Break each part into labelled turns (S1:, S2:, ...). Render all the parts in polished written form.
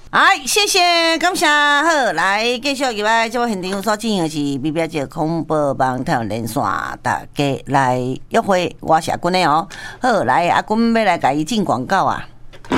S1: 哎，谢谢，感谢。好，来继续入来，这位现场所进行的是 BBS 这恐怖网太阳连线，大家来约会，我是阿君的哦。好，来阿君要来给伊进广告啊。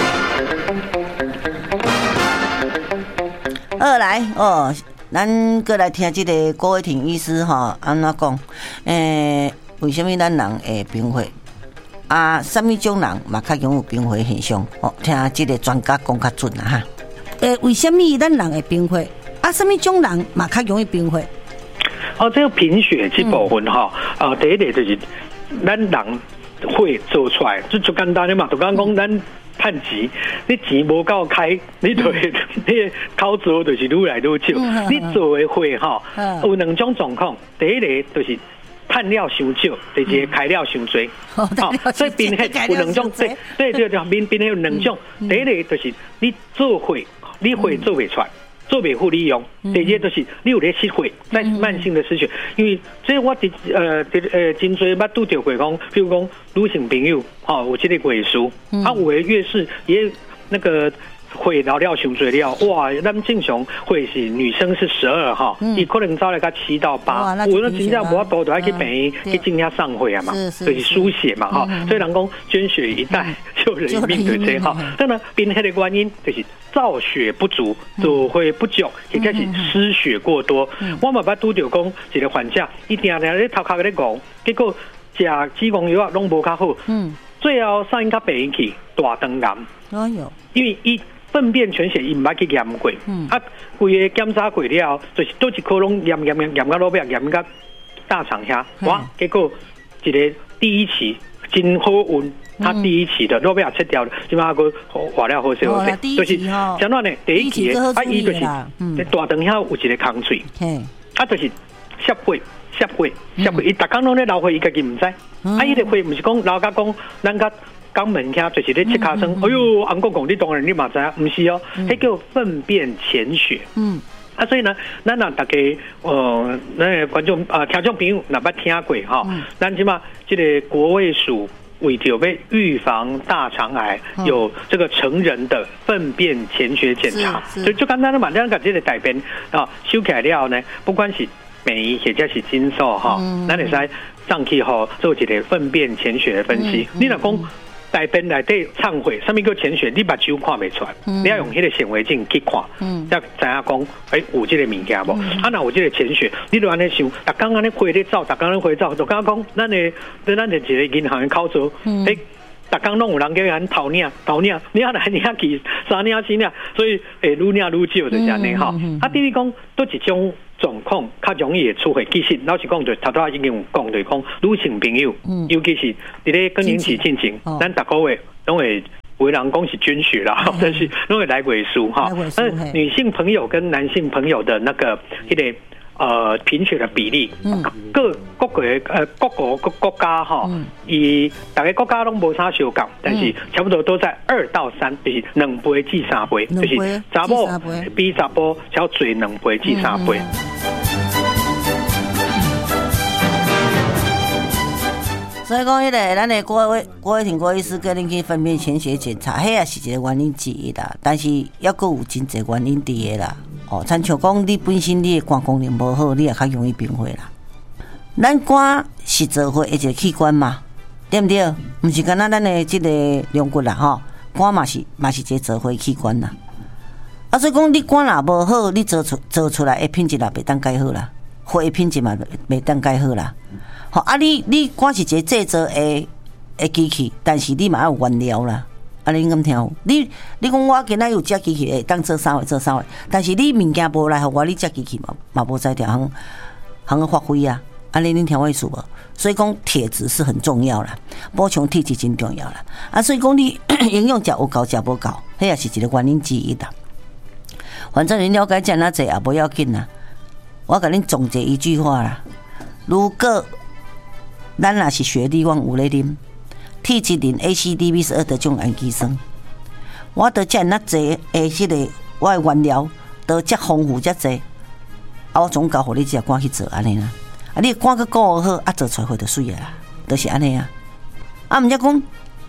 S1: 好，来哦，咱过来听这个郭伟霆医师哈，安怎讲？为什么咱人会贫血？啊，什么种人嘛较容易有贫血现象？哦，听这个专家讲较准啦哈。为什么咱人会贫血？啊，什么种人嘛较容易贫血？
S2: 这个贫血这部分哈，第一个就是咱人血做出来，就简单的嘛，就刚讲咱趁钱，你钱无够开，你就会你口做就是愈来愈少。你做的血哈，有两种状况，第一个就是趁了伤少，第二个开了伤多。所以贫血有两种，对，贫血有两种。第一个就是你做血。你血做不出来，做不好利用。第二就是你有咧失血，在慢性的失血。因为这我真侪捌拄着过讲，比如讲女性朋友，有这个月数，有的月事也那个血了伤多了，哇，咱正常血是女生是12哈，伊可能走来到7到8，有那真正无法度就要去病院去进下上血啊嘛，就是输血嘛哈，所以人讲捐血一袋救人一命对这哈。当然贫血的原因就是造血不足，做血不足，或者是失血过多。我嘛捌拄着讲一个患者，伊定定咧头壳咧讲，结果食子宫药拢无较好，最后送因到病院去大肠癌。哎呦，因为伊粪便全血伊唔捌去验过，规个检查过了，就是倒一颗拢验到落尾，验到大肠遐，哇！结果一个第一期真好运，他第一期的落尾也切掉了，即马个化了好些，就是怎样呢？第一期的伊就是大肠遐有一个空喙，就是摄血，伊逐工拢咧流血，伊家己唔知，伊个血唔是讲流甲讲咱甲。肛门遐就是咧切尻川，哎呦，红公公你当然你嘛知影，唔是哦，迄叫粪便潜血。所以呢，咱若大家咱个观众听众朋友若捌听过哈，咱即嘛这个国卫署为着要预防大肠癌，有这个成人的粪便潜血检查，所以就简单的嘛，咱甲这个大便收起来了呢，不管是美或者是金属哈，咱会使上去吼做一个粪便潜血的分析。你若讲大便内底掺血，什么叫潜血？你目睭看袂出来，你要用迄个显微镜去看，才知影讲，有这个物件无？若有这个潜血，你就安尼想，逐工安尼血咧走，逐工安尼血走，就刚讲，咱的一个银行的口座，逐工拢有人叫咱头领，领来领去，3领4领，所以愈领愈少就是安尼哈。至于讲倒一种状况较容易会出血，其实老实讲，就头拄已经有讲，就是讲女性朋友，尤其是伫咧更年期进行，咱逐个月拢会有人讲是捐血啦，但是拢会来尾数哈。女性朋友跟男性朋友的那个贫血的比例，各国家哈，以大概国家拢无啥相共，但是差不多都在2到3，就是2倍至3倍，就是查某比查甫少做2倍至3倍。
S1: 所以讲，迄个咱的郭伟霆郭医师叫恁去粪便潜血检查，迄也是一个原因之一啦。但是抑阁有真侪原因伫个啦。亲像讲，你本身你的肝功能无好，你也较容易贫血啦。咱肝是造血的一个器官嘛，对不对？毋是干那咱的这个龙骨啦吼，肝嘛是一个造血器官啦。所以讲你肝若无好，你做出来的品质也袂当介好啦，血的品质嘛袂当介好啦。你肝是一个制造的机器，但是你嘛要有原料啦。你敢听有？你讲我今仔有只机器会当做啥货，但是你物件无来互我，你只机器嘛无在条行发挥啊！恁听我意思无？所以讲铁质是很重要啦，补充铁质真重要啦。所以讲你营养食有够，食无够，迄也是一个原因之一啦。反正恁了解这哪济也无要紧啦。我甲恁总结一句话啦：如果咱若是学历，我有咧啉。体质磷 ACDB12 的种氨基酸，我得遮那济诶，迄个我的原料得遮丰富遮济，我总交互你只肝去做安尼啦。你肝去顾好，做出来会就水啦，就是安尼啊。毋则讲，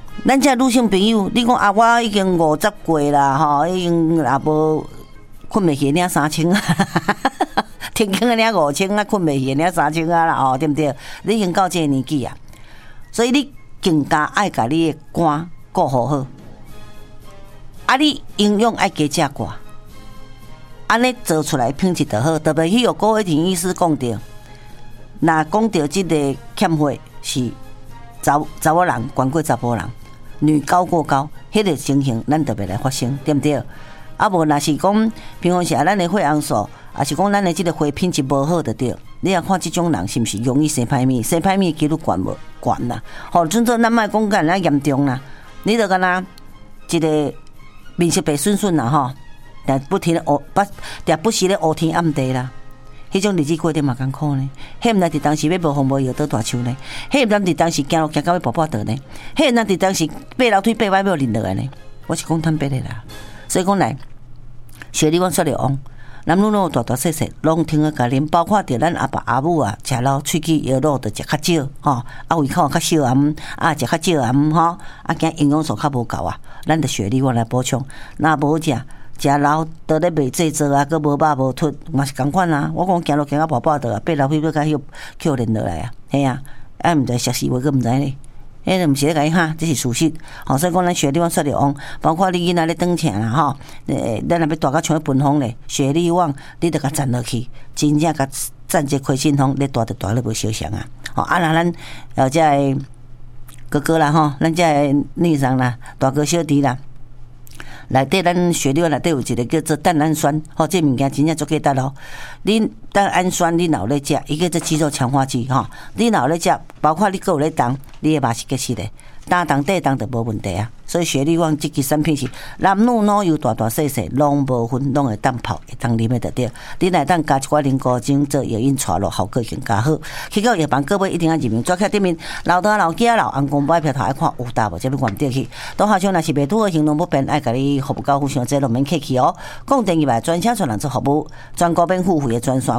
S1: 咱这女性朋友，你讲啊，我已经50过啦，吼，已经也无困袂起领3000啊，天光领5000啊，困袂起领3000啊啦，吼，对不对？你已经到这个年纪啊，所以你更加爱甲你的肝顾好，啊，你营养爱加食寡，安尼做出来品质就好。特别迄个郭伟庭医师讲着，若讲着即个欠血是查某人悬过查甫人。女高过高，迄个情形咱特别来发生，对不对？啊无若是讲，平常时咱的血红素，也是讲咱的即个血品质无好的对。你也看即种人是毋是容易生歹物？生歹物几率悬无悬啦？吼，准做咱莫讲干那严重啦。你著敢若一个面色白顺顺啦吼，但不停咧不时咧乌天暗地啦。迄种日子过得嘛艰苦呢，迄毋但伫当时要无风无雨倒大树呢，迄毋但伫当时行路行到要跋倒呢，迄毋但伫当时爬楼梯爬歪要淋落来呢。我是讲坦白的啦，所以讲来，雪里湾雪里王，男女老大大细细拢听个甲啉，包括着咱阿爸阿母啊，食老喙齿药肉着食较少吼，啊胃口较少暗，啊食较少暗吼，啊惊营养素较无够啊，咱着雪里湾来补充，若无食。食老倒咧袂制作啊，佮无肉无凸，嘛是共款啊。我讲行路行到跋倒啊，爬楼梯要甲迄扣连落来啊，嘿啊，啊毋知熟死话，佮毋知咧，迄个毋是咧甲伊哈，这是事实。吼，所以讲咱雪里旺雪里旺，包括你囡仔咧转车啦吼，咱若要大甲像奔风咧，雪里旺你着甲站落去，真正甲站一开心风，你大着大咧无相像啊。吼，啊若咱遮个哥哥啦吼，咱遮个女婿啦，大哥小弟啦。内底咱血里内底有一个叫做蛋氨酸，吼，这物件真正足价值咯。你蛋氨酸你若有咧食，伊叫做肌肉强化剂，吼，你若有咧食，包括你还有咧动，你的肉是结实的，打动底动就无问题啊。所以血里旺这支产品是男女老幼大大细细拢无分，拢会当泡，会当啉的就对。你来当加一寡零古精做药引带落，效果更加好。去到药房各位一定要认明，抓起顶面老大老囝老翁公摆票头爱看有大无，这要关掉去。当下像若是袂拄的行动不便，爱甲你服务到互相这拢免客气哦。讲电话专车出人做服务，全国免付费的专线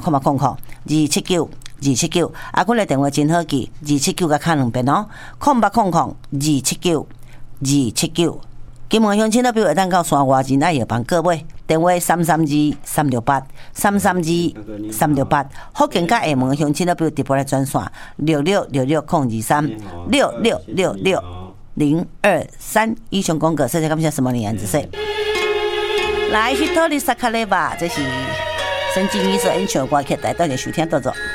S1: ，0800-279-279。阿坤的电话真好记，279甲卡2遍哦，0800-279-279。金门乡亲那边会当到山外人爱药房各位，电话332-368，332-368。福建甲厦门乡亲那边直播来专线6666-023，6666-023。以上广告，谢谢感谢什么年子说。来，去托里萨卡雷吧，这是神经医生演唱歌曲，带大家收听到做。